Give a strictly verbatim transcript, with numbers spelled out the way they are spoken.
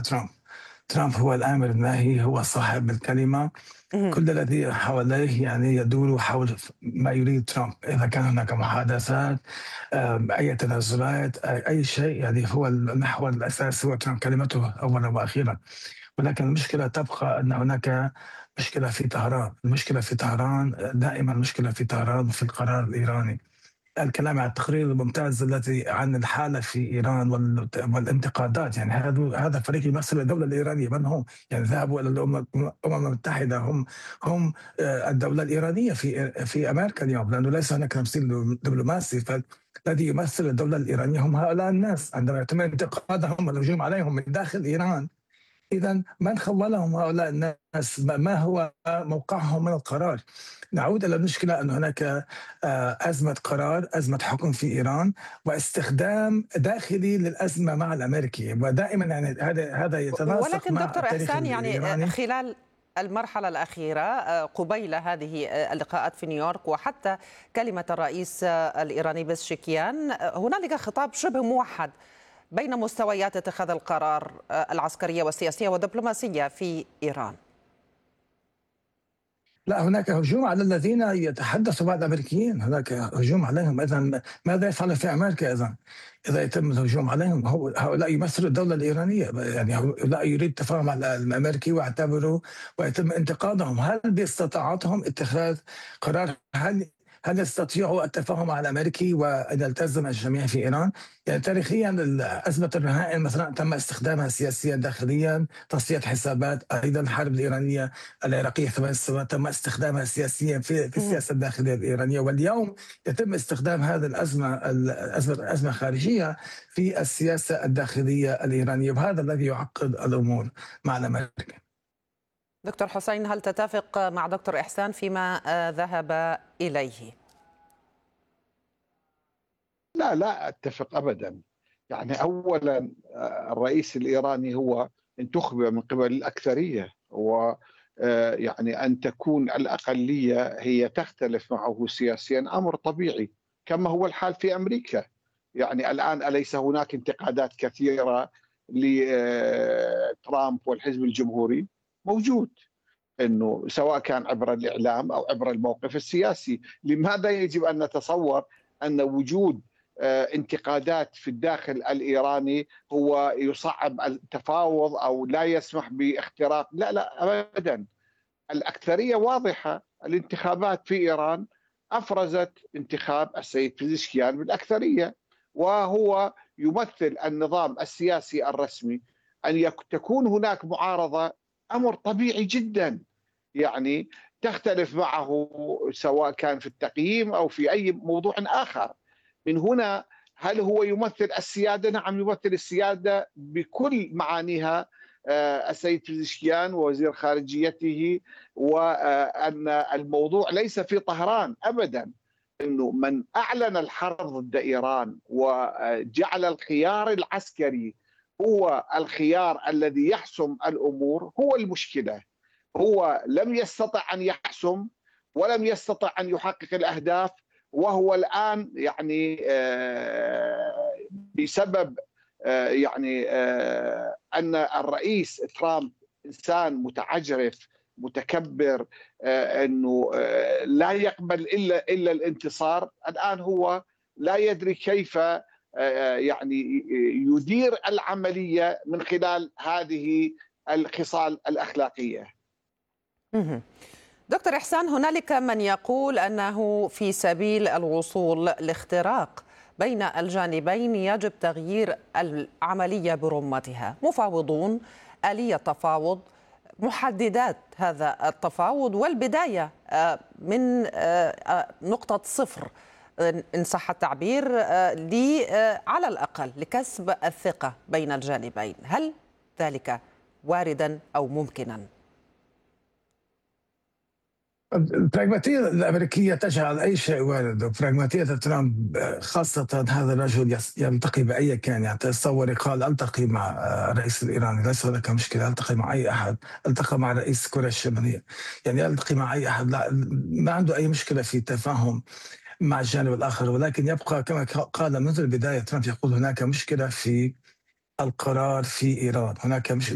ترامب. ترامب هو الآمر الناهي، هو صاحب الكلمة. اهم. كل الذي حواليه يعني يدور حول ف ما يريد ترامب، إذا كان هناك محادثات، آمم، أي تنازلات، أ أي شيء، يعني هو المحور الأساسي هو ترامب، كلمته أولًا وأخيرًا. ولكن المشكلة تبقى أن هناك مشكلة في طهران. المشكلة في طهران دائمًا، المشكلة في طهران في القرار الإيراني. الكلام عن التقرير الممتاز الذي عن الحالة في إيران وال والانتقادات، يعني هذو هذا فريق يمثل الدولة الإيرانية. من هم؟ يعني ذهبوا إلى الأمم الأمم المتحدة. هم هم آآ الدولة الإيرانية في في أمريكا اليوم، لأنه ليس هناك تمثيل دبلوماسي. فالذي يمثل الدولة الإيرانية هم هؤلاء الناس. عندما يتم انتقادهم والهجوم عليهم من داخل إيران، إذا من خولهم هؤلاء الناس؟ ما ما هو موقعهم من القرار؟ نعود إلى المشكلة أن هناك آه، أزمة قرار، أزمة حكم في إيران، واستخدام داخلي للأزمة مع الأمريكي. ودائما يعني هذا هذا يتناسق ولكن مع دكتور التاريخ إحسان، يعني آه، الإيراني. خلال المرحلة الأخيرة آه، قبيل هذه آه، اللقاءات في نيويورك وحتى كلمة الرئيس آه، الإيراني بزشكيان، آه، هنالك خطاب شبه موحد بين مستويات اتخاذ القرار آه، العسكرية والسياسية والدبلوماسية في إيران. لا، هناك هجوم على الذين يتحدثوا مع الامريكيين، هناك هجوم عليهم. اذا ماذا يفعل في امريكا اذا اذا يتم الهجوم عليهم؟ هو- هؤلاء يمثلوا الدوله الايرانيه، يعني هؤلاء يريد التفاهم مع الامريكي ويعتبروا ويتم انتقادهم. هل باستطاعتهم اتخاذ قرار؟ هل هل يستطيعوا التفاهم مع الامريكي وان يلتزم الجميع في ايران؟ يعني تاريخيا ازمه الرهائن مثلا تم استخدامها سياسيا داخليا، تصفيه حسابات. ايضا الحرب الايرانيه العراقيه ثمان سنوات تم استخدامها سياسيا في في مهم. السياسه الداخليه الايرانيه. واليوم يتم استخدام هذه الازمه الازمه ازمه خارجيه في السياسه الداخليه الايرانيه، وهذا الذي يعقد الامور مع الامريكان. دكتور حسين، هل تتفق مع دكتور إحسان فيما آه، ذهب إليه؟ لا لا أتفق أبدا. يعني أولا آه، الرئيس الإيراني هو انتخب من قبل الأكثرية، و آه، يعني أن تكون الأقلية هي تختلف معه سياسيا أمر طبيعي، كما هو الحال في أمريكا. يعني الآن أليس هناك انتقادات كثيرة لترامب والحزب الجمهوري؟ موجود، انه سواء كان عبر الاعلام او عبر الموقف السياسي. لماذا يجب ان نتصور ان وجود آه، انتقادات في الداخل الايراني هو يصعب التفاوض او لا يسمح باختراق؟ لا لا ابدا. الاكثريه واضحه. الانتخابات في ايران افرزت انتخاب السيد بزشكيان بالاكثريه، وهو يمثل النظام السياسي الرسمي. ان يك- تكون هناك معارضه امر طبيعي جدا، يعني تختلف معه سواء كان في التقييم او في اي موضوع اخر. من هنا هل هو يمثل السياده؟ نعم، يمثل السياده بكل معانيها. آه، السيد بزشكيان ووزير خارجيته، وان الموضوع ليس في طهران ابدا. انه من اعلن الحرب ضد ايران وجعل الخيار العسكري هو الخيار الذي يحسم الامور هو المشكله. هو لم يستطع ان يحسم ولم يستطع ان يحقق الاهداف، وهو الان يعني آه، بسبب آه، يعني آه، ان الرئيس ترامب انسان متعجرف متكبر، آه، انه آه، لا يقبل الا الا الانتصار. الان هو لا يدري كيف آه، يعني يدير العمليه من خلال هذه الخصال الاخلاقيه. مهم. دكتور إحسان، هنالك من يقول أنه في سبيل الوصول لاختراق بين الجانبين يجب تغيير العملية برمتها، مفاوضون، آلية تفاوض، محددات هذا التفاوض، والبداية آه، من آه، آه، نقطة صفر إن صح التعبير، آه، ل- آه، على الأقل لكسب الثقة بين الجانبين. هل ذلك واردا أو ممكنا؟ البراغماتية الأمريكية تجعل أي شيء وارد، وبراغماتية ترامب خاصة هذا الرجل يس- يلتقي بأي كان. يعني تصوري قال ألتقي مع آه، الرئيس الإيراني، ليس هناك مشكلة، ألتقي مع أي أحد. التقى مع رئيس كوريا الشمالية، يعني يلتقي مع أي أحد. لا، ما عنده أي مشكلة في التفاهم مع الجانب الآخر. ولكن يبقى كما قال منذ البداية ترامب، يقول هناك مشكلة في القرار في إيران. هناك مشكلة